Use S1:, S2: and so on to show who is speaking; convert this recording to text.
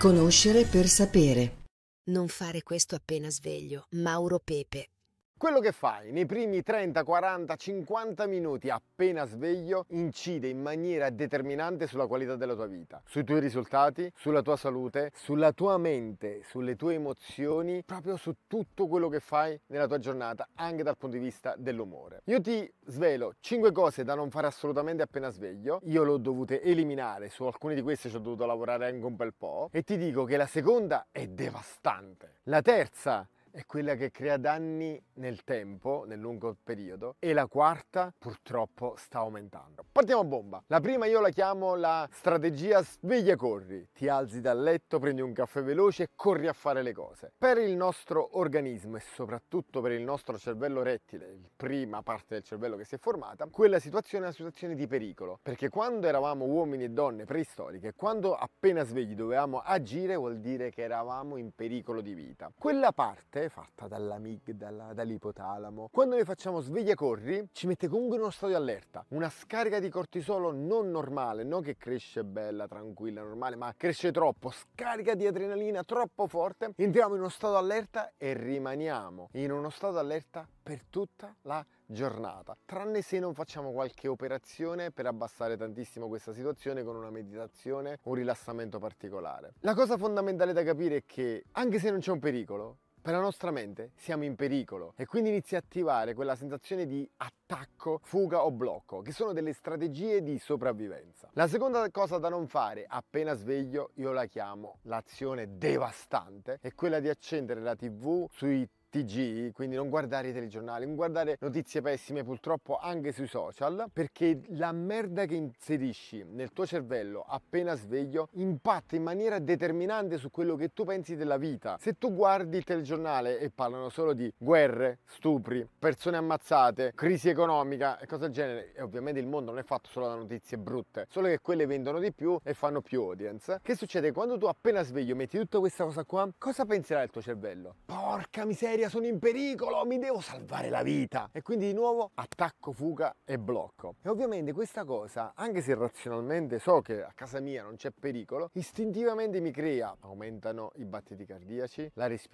S1: Conoscere per sapere.
S2: Non fare questo appena sveglio. Mauro Pepe.
S3: Quello che fai nei primi 30, 40, 50 minuti appena sveglio incide in maniera determinante sulla qualità della tua vita, sui tuoi risultati, sulla tua salute, sulla tua mente, sulle tue emozioni, proprio su tutto quello che fai nella tua giornata, anche dal punto di vista dell'umore. Io ti svelo 5 cose da non fare assolutamente appena sveglio. Io l'ho dovute eliminare, su alcune di queste ci ho dovuto lavorare anche un bel po', e ti dico che la seconda è devastante. La terza è quella che crea danni nel tempo, nel lungo periodo, e la quarta purtroppo sta aumentando. Partiamo a bomba. La prima io la chiamo la strategia sveglia corri. Ti alzi dal letto, prendi un caffè veloce e corri a fare le cose. Per il nostro organismo e soprattutto per il nostro cervello rettile, la prima parte del cervello che si è formata, quella situazione è una situazione di pericolo, perché quando eravamo uomini e donne preistoriche, quando appena svegli dovevamo agire, vuol dire che eravamo in pericolo di vita. Quella parte fatta dall'amigdala, dall'ipotalamo, quando noi facciamo sveglia corri ci mette comunque in uno stato di allerta, una scarica di cortisolo non normale, non che cresce bella, tranquilla, normale, ma cresce troppo, scarica di adrenalina troppo forte, entriamo in uno stato di allerta e rimaniamo in uno stato di allerta per tutta la giornata, tranne se non facciamo qualche operazione per abbassare tantissimo questa situazione con una meditazione, un rilassamento particolare. La cosa fondamentale da capire è che anche se non c'è un pericolo, per la nostra mente siamo in pericolo e quindi inizia a attivare quella sensazione di attacco, fuga o blocco, che sono delle strategie di sopravvivenza. La seconda cosa da non fare appena sveglio, io la chiamo l'azione devastante, è quella di accendere la TV sui TG, quindi non guardare i telegiornali, non guardare notizie pessime purtroppo anche sui social, perché la merda che inserisci nel tuo cervello appena sveglio impatta in maniera determinante su quello che tu pensi della vita. Se tu guardi il telegiornale e parlano solo di guerre, stupri, persone ammazzate, crisi economica e cose del genere, e ovviamente il mondo non è fatto solo da notizie brutte, solo che quelle vendono di più e fanno più audience. Che succede? Quando tu appena sveglio metti tutta questa cosa qua, cosa penserà il tuo cervello? Porca miseria, sono in pericolo, mi devo salvare la vita, e quindi di nuovo attacco, fuga e blocco. E ovviamente questa cosa, anche se razionalmente so che a casa mia non c'è pericolo, istintivamente mi crea, aumentano i battiti cardiaci, la respirazione,